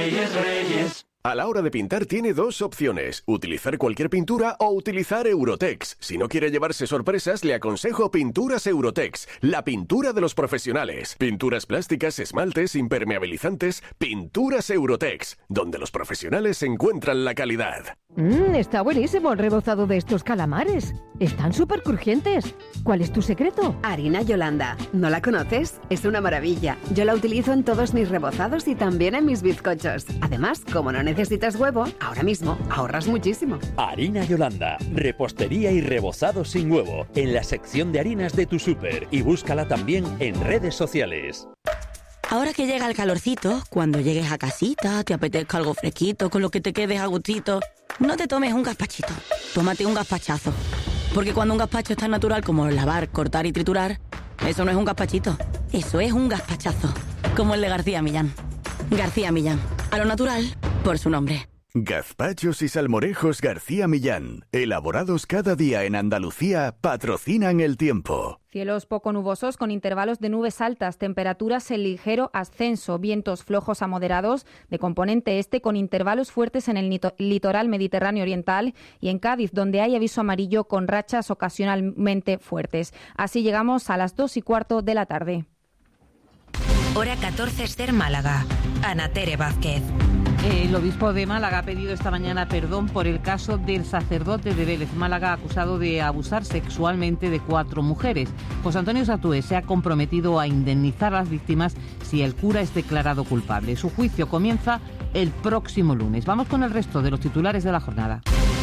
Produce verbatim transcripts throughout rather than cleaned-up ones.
Reyes, Reyes. A la hora de pintar tiene dos opciones, utilizar cualquier pintura o utilizar Eurotex. Si no quiere llevarse sorpresas, le aconsejo Pinturas Eurotex, la pintura de los profesionales. Pinturas plásticas, esmaltes, impermeabilizantes, Pinturas Eurotex, donde los profesionales encuentran la calidad. Mmm, está buenísimo el rebozado de estos calamares. Están súper crujientes. ¿Cuál es tu secreto? Harina Yolanda. ¿No la conoces? Es una maravilla. Yo la utilizo en todos mis rebozados y también en mis bizcochos. Además, como no necesitas huevo, ahora mismo ahorras muchísimo. Harina Yolanda. Repostería y rebozado sin huevo. En la sección de harinas de tu súper. Y búscala también en redes sociales. Ahora que llega el calorcito, cuando llegues a casita, te apetezca algo fresquito, con lo que te quedes a gustito, no te tomes un gazpachito, tómate un gazpachazo. Porque cuando un gazpacho es tan natural como lavar, cortar y triturar, eso no es un gazpachito, eso es un gazpachazo, como el de García Millán. García Millán, a lo natural, por su nombre. Gazpachos y salmorejos García Millán, elaborados cada día en Andalucía, patrocinan el tiempo. Cielos poco nubosos con intervalos de nubes altas, temperaturas en ligero ascenso, vientos flojos a moderados de componente este con intervalos fuertes en el litoral mediterráneo oriental y en Cádiz, donde hay aviso amarillo con rachas ocasionalmente fuertes. Así llegamos a las dos y cuarto de la tarde. Hora catorce, Ester Málaga. Ana Tere Vázquez. El obispo de Málaga ha pedido esta mañana perdón por el caso del sacerdote de Vélez Málaga acusado de abusar sexualmente de cuatro mujeres. José Antonio Satué se ha comprometido a indemnizar a las víctimas si el cura es declarado culpable. Su juicio comienza el próximo lunes. Vamos con el resto de los titulares de la jornada.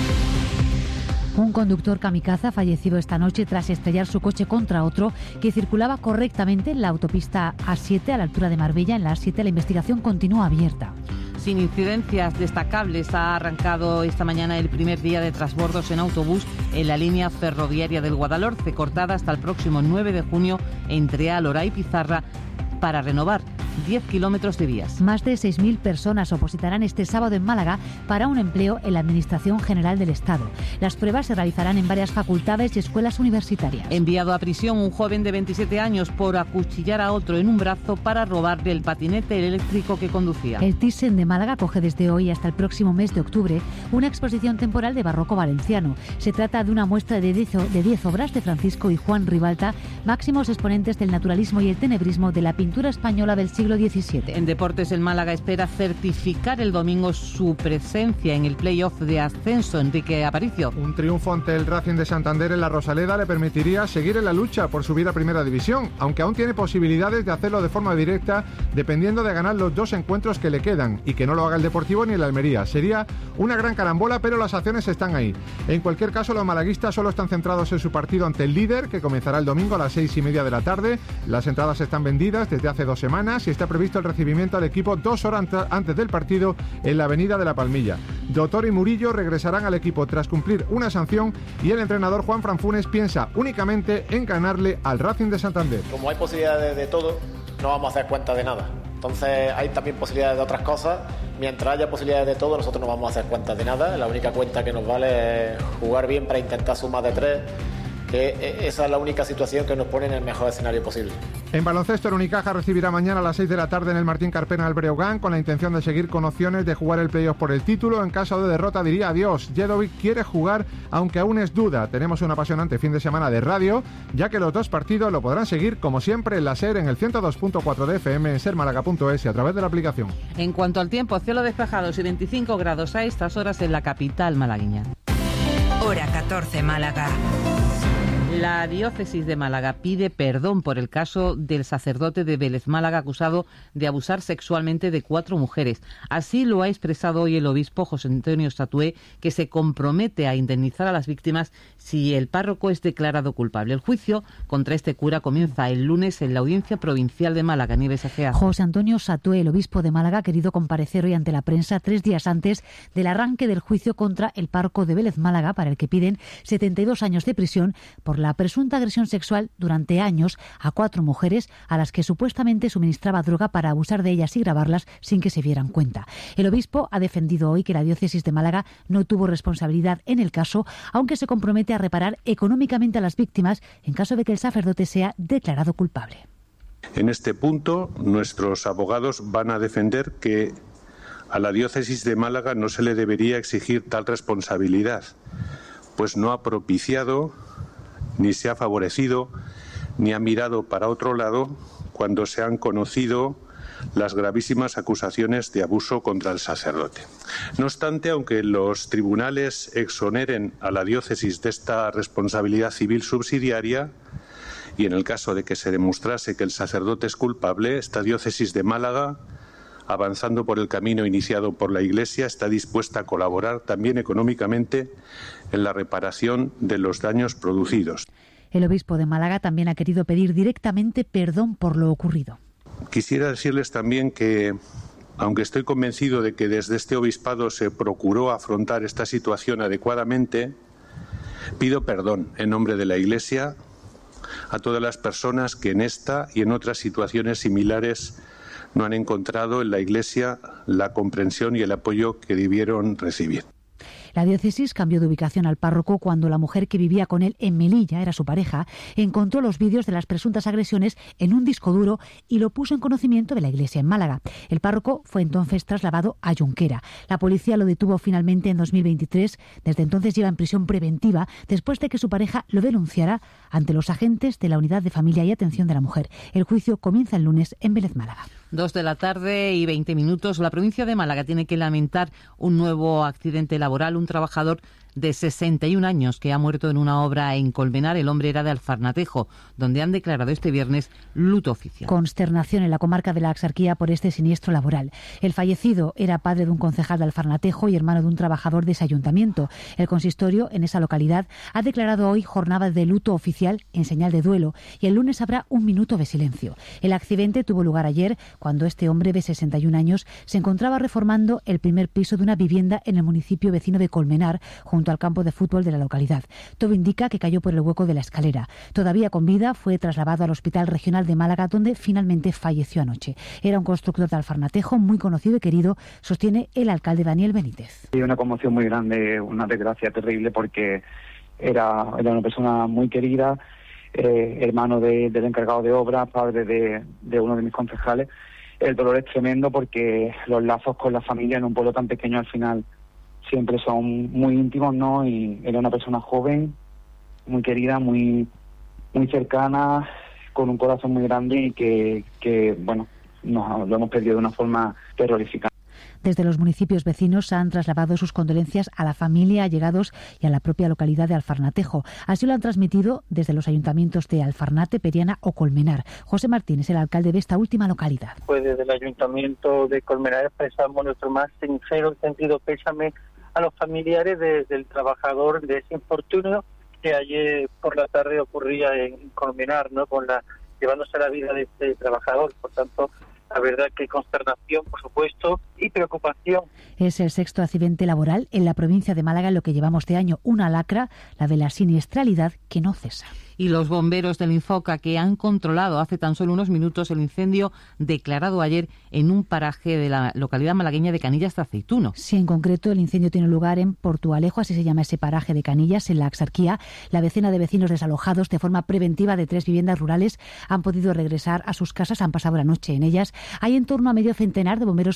Un conductor kamikaze ha fallecido esta noche tras estrellar su coche contra otro que circulaba correctamente en la autopista A siete a la altura de Marbella. En la A siete la investigación continúa abierta. Sin incidencias destacables ha arrancado esta mañana el primer día de transbordos en autobús en la línea ferroviaria del Guadalhorce, cortada hasta el próximo nueve de junio entre Alhora y Pizarra para renovar diez kilómetros de vías. Más de seis mil personas opositarán este sábado en Málaga para un empleo en la Administración General del Estado. Las pruebas se realizarán en varias facultades y escuelas universitarias. Enviado a prisión un joven de veintisiete años por acuchillar a otro en un brazo para robarle el patinete eléctrico que conducía. El Thyssen de Málaga acoge desde hoy hasta el próximo mes de octubre una exposición temporal de barroco valenciano. Se trata de una muestra de diez obras de Francisco y Juan Ribalta, máximos exponentes del naturalismo y el tenebrismo de la pintura española del siglo diecisiete. En deportes, el Málaga espera certificar el domingo su presencia en el play-off de ascenso. Enrique Aparicio. Un triunfo ante el Racing de Santander en la Rosaleda le permitiría seguir en la lucha por subir a Primera División, aunque aún tiene posibilidades de hacerlo de forma directa dependiendo de ganar los dos encuentros que le quedan y que no lo haga el Deportivo ni el Almería. Sería una gran carambola, pero las acciones están ahí. En cualquier caso, los malaguistas solo están centrados en su partido ante el líder, que comenzará el domingo a las seis y media de la tarde. Las entradas están vendidas desde hace dos semanas y está previsto el recibimiento al equipo dos horas antes del partido en la avenida de la Palmilla. Doctor y Murillo regresarán al equipo tras cumplir una sanción y el entrenador Juan Franfunes piensa únicamente en ganarle al Racing de Santander. Como hay posibilidades de todo, no vamos a hacer cuenta de nada. Entonces hay también posibilidades de otras cosas. Mientras haya posibilidades de todo, nosotros no vamos a hacer cuenta de nada. La única cuenta que nos vale es jugar bien para intentar sumar de tres, que esa es la única situación que nos pone en el mejor escenario posible. En baloncesto, el Unicaja recibirá mañana a las seis de la tarde en el Martín Carpena al Breogán con la intención de seguir con opciones de jugar el playoff por el título. En caso de derrota diría adiós. Jedovic quiere jugar, aunque aún es duda. Tenemos un apasionante fin de semana de radio, ya que los dos partidos lo podrán seguir como siempre en la SER en el ciento dos punto cuatro de F M, en ser málaga punto es y a través de la aplicación. En cuanto al tiempo, cielo despejado y veinticinco grados a estas horas en la capital malagueña. Hora catorce, Málaga. La diócesis de Málaga pide perdón por el caso del sacerdote de Vélez Málaga acusado de abusar sexualmente de cuatro mujeres. Así lo ha expresado hoy el obispo José Antonio Satué, que se compromete a indemnizar a las víctimas si el párroco es declarado culpable. El juicio contra este cura comienza el lunes en la Audiencia Provincial de Málaga. Nieves Agea. José Antonio Satué, el obispo de Málaga, ha querido comparecer hoy ante la prensa tres días antes del arranque del juicio contra el párroco de Vélez Málaga, para el que piden setenta y dos años de prisión por la presunta agresión sexual durante años a cuatro mujeres a las que supuestamente suministraba droga para abusar de ellas y grabarlas sin que se dieran cuenta. El obispo ha defendido hoy que la diócesis de Málaga no tuvo responsabilidad en el caso, aunque se compromete a reparar económicamente a las víctimas en caso de que el sacerdote sea declarado culpable. En este punto, nuestros abogados van a defender que A la diócesis de Málaga no se le debería exigir tal responsabilidad, pues no ha propiciado, ni se ha favorecido, ni ha mirado para otro lado cuando se han conocido las gravísimas acusaciones de abuso contra el sacerdote. No obstante, aunque los tribunales exoneren a la diócesis de esta responsabilidad civil subsidiaria, y en el caso de que se demostrase que el sacerdote es culpable, esta diócesis de Málaga, avanzando por el camino iniciado por la Iglesia, está dispuesta a colaborar también económicamente en la reparación de los daños producidos. El obispo de Málaga también ha querido pedir directamente perdón por lo ocurrido. Quisiera decirles también que, aunque estoy convencido de que desde este obispado se procuró afrontar esta situación adecuadamente, pido perdón en nombre de la Iglesia a todas las personas que en esta y en otras situaciones similares no han encontrado en la Iglesia la comprensión y el apoyo que debieron recibir. La diócesis cambió de ubicación al párroco cuando la mujer que vivía con él en Melilla, era su pareja, encontró los vídeos de las presuntas agresiones en un disco duro y lo puso en conocimiento de la Iglesia en Málaga. El párroco fue entonces trasladado a Junquera. La policía lo detuvo finalmente en dos mil veintitrés. Desde entonces lleva en prisión preventiva después de que su pareja lo denunciara ante los agentes de la Unidad de Familia y Atención de la Mujer. El juicio comienza el lunes en Vélez, Málaga. Dos de la tarde y veinte minutos. La provincia de Málaga tiene que lamentar un nuevo accidente laboral. Un trabajador de sesenta y un años que ha muerto en una obra en Colmenar. El hombre era de Alfarnatejo, donde han declarado este viernes luto oficial. Consternación en la comarca de la Axarquía por este siniestro laboral. El fallecido era padre de un concejal de Alfarnatejo y hermano de un trabajador de ese ayuntamiento. El consistorio en esa localidad ha declarado hoy jornada de luto oficial en señal de duelo y el lunes habrá un minuto de silencio. El accidente tuvo lugar ayer cuando este hombre de sesenta y un años se encontraba reformando el primer piso de una vivienda en el municipio vecino de Colmenar, junto al campo de fútbol de la localidad. Todo indica que cayó por el hueco de la escalera. Todavía con vida, fue trasladado al Hospital Regional de Málaga, donde finalmente falleció anoche. Era un constructor de Alfarnatejo muy conocido y querido, sostiene el alcalde Daniel Benítez. Hay una conmoción muy grande, una desgracia terrible, porque era, era una persona muy querida, eh, hermano de, del encargado de obra, padre de, de uno de mis concejales. El dolor es tremendo porque los lazos con la familia en un pueblo tan pequeño al final siempre son muy íntimos, ¿no? Y era una persona joven, muy querida, muy muy cercana, con un corazón muy grande y que, que bueno, nos lo hemos perdido de una forma terrorífica. Desde los municipios vecinos han trasladado sus condolencias a la familia, allegados y a la propia localidad de Alfarnatejo. Así lo han transmitido desde los ayuntamientos de Alfarnate, Periana o Colmenar. José Martín es el alcalde de esta última localidad. Pues desde el ayuntamiento de Colmenar expresamos nuestro más sincero sentido pésame a los familiares de, del trabajador de ese infortunio que ayer por la tarde ocurría en Colmenar, ¿no? Con la llevándose la vida de este trabajador. Por tanto, la verdad que consternación, por supuesto, y preocupación. Es el sexto accidente laboral en la provincia de Málaga en lo que llevamos de año. Una lacra, la de la siniestralidad que no cesa. Y los bomberos del Infoca, que han controlado hace tan solo unos minutos el incendio declarado ayer en un paraje de la localidad malagueña de Canillas de Aceituno. Sí, en concreto el incendio tiene lugar en Portualejo, así se llama ese paraje de Canillas, en la Axarquía. La decena de vecinos desalojados de forma preventiva de tres viviendas rurales han podido regresar a sus casas, han pasado la noche en ellas. Hay en torno a medio centenar de bomberos